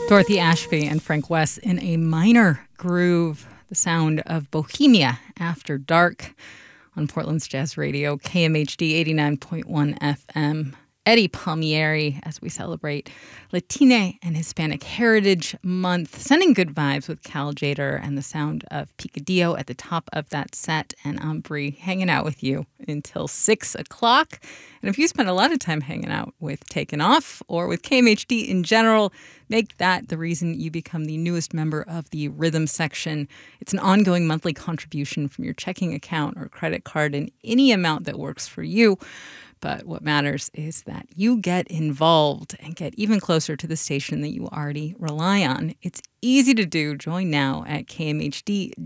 Dorothy Ashby and Frank West in a minor groove, the sound of Bohemia After Dark on Portland's Jazz Radio, KMHD 89.1 FM. Eddie Palmieri as we celebrate Latina and Hispanic Heritage Month. Sending good vibes with Cal Jader and the sound of Picadillo at the top of that set. And I'm Bree, hanging out with you until 6 o'clock. And if you spend a lot of time hanging out with Taken Off or with KMHD in general, make that the reason you become the newest member of the Rhythm section. It's an ongoing monthly contribution from your checking account or credit card in any amount that works for you. But what matters is that you get involved and get even closer to the station that you already rely on. It's easy to do. Join now at kmhd.org.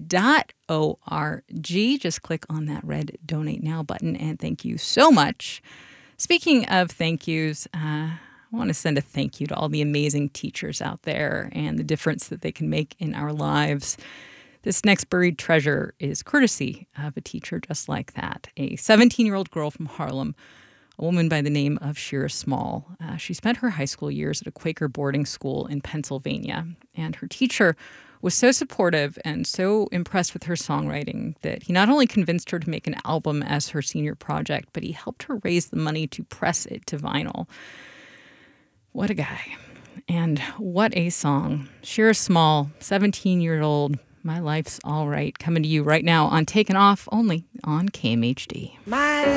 Just click on that red Donate Now button, and thank you so much. Speaking of thank yous, I want to send a thank you to all the amazing teachers out there and the difference that they can make in our lives. This next buried treasure is courtesy of a teacher just like that, a 17-year-old girl from Harlem, a woman by the name of Shira Small. She spent her high school years at a Quaker boarding school in Pennsylvania, and her teacher was so supportive and so impressed with her songwriting that he not only convinced her to make an album as her senior project, but he helped her raise the money to press it to vinyl. What a guy. And what a song. Shira Small, 17-year-old, My Life's All Right, coming to you right now on Taken Off, only on KMHD. My